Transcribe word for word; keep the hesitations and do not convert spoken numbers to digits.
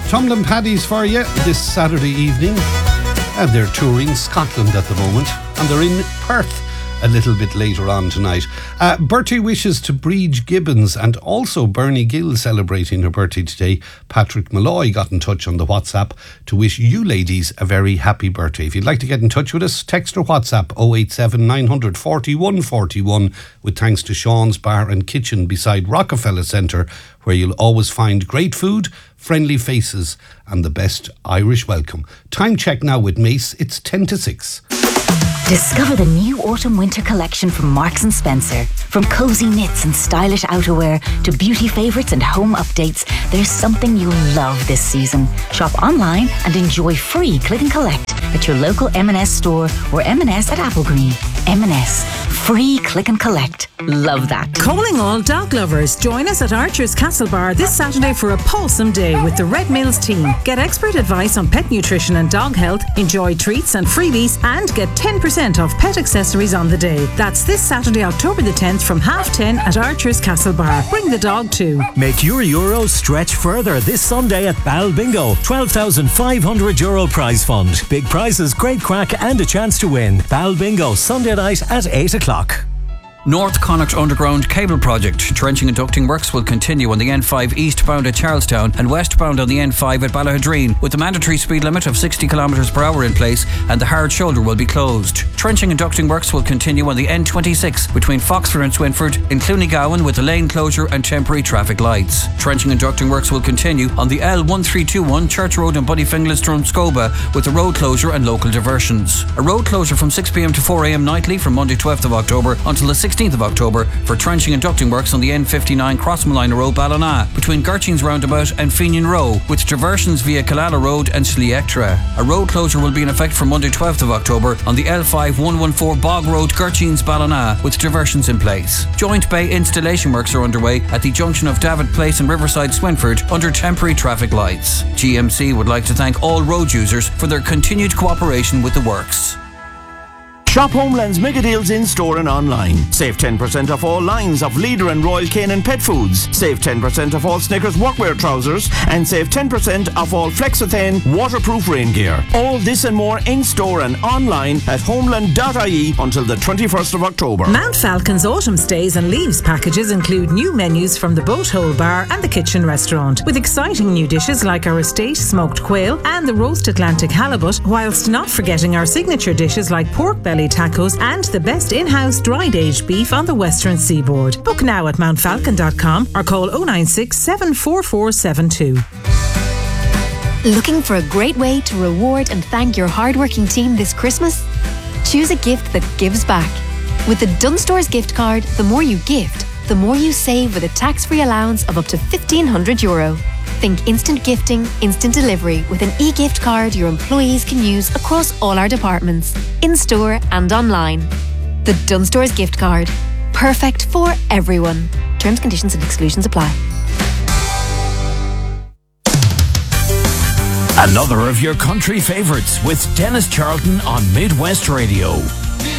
Tumblin' Paddies for you this Saturday evening. And they're touring Scotland at the moment. And they're in Perth a little bit later on tonight. Uh, birthday wishes to Breege Gibbons and also Bernie Gill celebrating her birthday today. Patrick Malloy got in touch on the WhatsApp to wish you ladies a very happy birthday. If you'd like to get in touch with us, text or WhatsApp oh eight seven nine four one four one with thanks to Sean's Bar and Kitchen beside Rockefeller Centre, where you'll always find great food, friendly faces and the best Irish welcome. Time check now with Mace. It's ten to six. Discover the new autumn-winter collection from Marks and Spencer. From cosy knits and stylish outerwear to beauty favourites and home updates, there's something you'll love this season. Shop online and enjoy free click and collect at your local M and S store or M and S at Applegreen. M and S. Free click and collect. Love that. Calling all dog lovers. Join us at Archer's Castle Bar this Saturday for a Pulsum Day with the Red Mills team. Get expert advice on pet nutrition and dog health, enjoy treats and freebies, and get ten percent off pet accessories on the day. That's this Saturday, October the tenth from half ten at Archer's Castle Bar. Bring the dog too. Make your Euros stretch further this Sunday at Bal Bingo. twelve thousand five hundred euro prize fund. Big prizes, great crack and a chance to win. Bal Bingo, Sunday night at eight o'clock. North Connacht Underground Cable Project. Trenching and ducting works will continue on the N five eastbound at Charlestown and westbound on the N five at Ballahadreen, with the mandatory speed limit of sixty kilometres per hour in place, and the hard shoulder will be closed. Trenching and ducting works will continue on the N twenty-six between Foxford and Swinford in Clooneygowan, with the lane closure and temporary traffic lights. Trenching and ducting works will continue on the L one three two one Church Road in Bunnyfinglas, Drumscoba, with the road closure and local diversions. A road closure from six p m to four a m nightly from Monday twelfth of October until the sixteenth of October for trenching and ducting works on the N fifty-nine Crossmalina Road, Ballina, between Gertchings Roundabout and Fenian Row, with diversions via Killala Road and Sliectra. A road closure will be in effect from Monday twelfth of October on the L five one fourteen Bog Road, Gertchings, Ballina, with diversions in place. Joint Bay installation works are underway at the junction of David Place and Riverside, Swinford, under temporary traffic lights. G M C would like to thank all road users for their continued cooperation with the works. Shop Homeland's mega deals in store and online. Save ten percent off all lines of Leader and Royal Canin pet foods. Save ten percent off all Snickers workwear trousers. And save ten percent off all Flexithane waterproof rain gear. All this and more in store and online at homeland dot I E until the twenty-first of October. Mount Falcon's autumn stays and leaves packages include new menus from the Boat Hole Bar and the Kitchen Restaurant, with exciting new dishes like our estate smoked quail and the roast Atlantic halibut, whilst not forgetting our signature dishes like pork belly tacos and the best in-house dried aged beef on the western seaboard. Book now at mount falcon dot com or call oh nine six, seven four four seven two. Looking for a great way to reward and thank your hardworking team this Christmas? Choose a gift that gives back. With the Dunnes Stores gift card, the more you gift, the more you save with a tax-free allowance of up to fifteen hundred euro. Think instant gifting, instant delivery with an e-gift card your employees can use across all our departments, in-store and online. The Dunnes Stores gift card. Perfect for everyone. Terms, conditions and exclusions apply. Another of your country favourites with Dennis Charlton on Midwest Radio.